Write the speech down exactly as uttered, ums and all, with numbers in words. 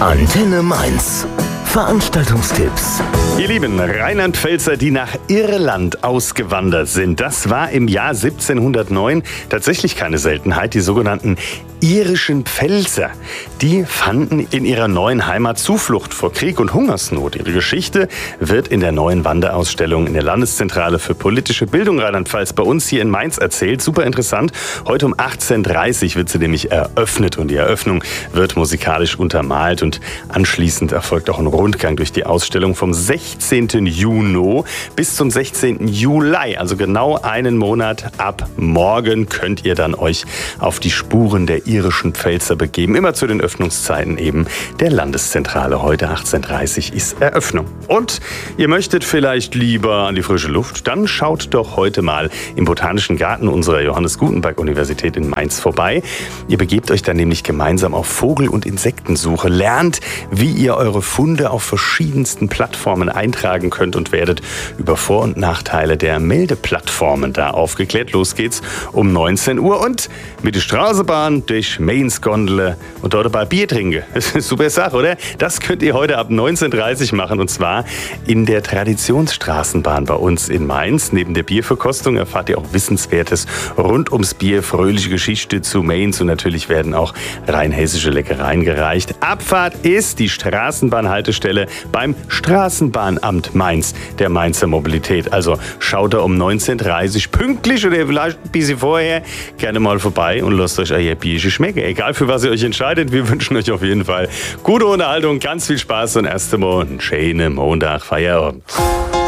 Antenne Mainz. Veranstaltungstipps. Ihr lieben Rheinland-Pfälzer, die nach Irland ausgewandert sind, das war im Jahr siebzehnhundertneun tatsächlich keine Seltenheit. Die sogenannten irischen Pfälzer, die fanden in ihrer neuen Heimat Zuflucht vor Krieg und Hungersnot. Ihre Geschichte wird in der neuen Wanderausstellung in der Landeszentrale für politische Bildung Rheinland-Pfalz bei uns hier in Mainz erzählt. Super interessant. Heute um achtzehn Uhr dreißig wird sie nämlich eröffnet und die Eröffnung wird musikalisch untermalt und anschließend erfolgt auch ein Rundgang durch die Ausstellung vom sechzehnten Juni bis zum sechzehnten Juli. Also genau einen Monat ab morgen könnt ihr dann euch auf die Spuren der irischen Pfälzer begeben. Immer zu den Öffnungszeiten eben der Landeszentrale. Heute achtzehn Uhr dreißig ist Eröffnung. Und ihr möchtet vielleicht lieber an die frische Luft? Dann schaut doch heute mal im Botanischen Garten unserer Johannes Gutenberg Universität in Mainz vorbei. Ihr begebt euch dann nämlich gemeinsam auf Vogel- und Insektensuche, lernt, wie ihr eure Funde auf verschiedensten Plattformen eintragen könnt und werdet über Vor- und Nachteile der Meldeplattformen da aufgeklärt. Los geht's um neunzehn Uhr und mit der Straßenbahn durch Mainz Gondel und dort dabei Bier trinken. Das ist eine super Sache, oder? Das könnt ihr heute ab neunzehn Uhr dreißig machen und zwar in der Traditionsstraßenbahn bei uns in Mainz. Neben der Bierverkostung erfahrt ihr auch Wissenswertes rund ums Bier, fröhliche Geschichte zu Mainz und natürlich werden auch rheinhessische Leckereien gereicht. Abfahrt ist die Straßenbahnhaltestelle beim Straßenbahnamt Mainz, der Mainzer Mobilität. Also schaut da um neunzehn Uhr dreißig pünktlich oder vielleicht ein bisschen vorher gerne mal vorbei und lasst euch euer Bierchen schmecken. Egal für was ihr euch entscheidet, wir wünschen euch auf jeden Fall gute Unterhaltung, ganz viel Spaß und erst einmal einen schönen Montag, Feierabend.